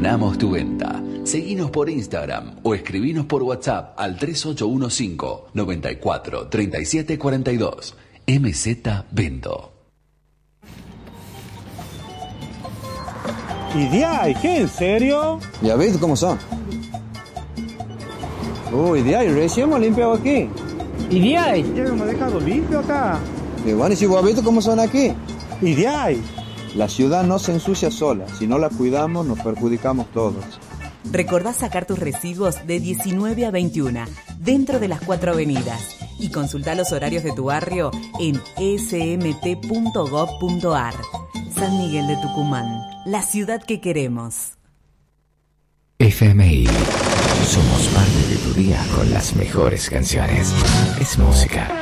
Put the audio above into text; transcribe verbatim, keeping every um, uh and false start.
Gestionamos tu venta. Seguinos por Instagram o escribinos por WhatsApp al tres ocho uno cinco, nueve cuatro, tres siete cuatro dos. M Z Vendo. ¿Y de ahí? ¿Qué? ¿En serio? Ya ves cómo son. Uy, de ahí, recién hemos limpiado aquí. ¿Y de ahí? Ya hemos dejado limpio acá. Y bueno, ¿y si vos has visto cómo son aquí? ¿Y de ahí? La ciudad no se ensucia sola. Si no la cuidamos, nos perjudicamos todos. Recordá sacar tus residuos de diecinueve a veintiuna, dentro de las cuatro avenidas. Y consultá los horarios de tu barrio en s m t punto gov punto a r. San Miguel de Tucumán, la ciudad que queremos. F M I. Somos parte de tu día con las mejores canciones. Es música.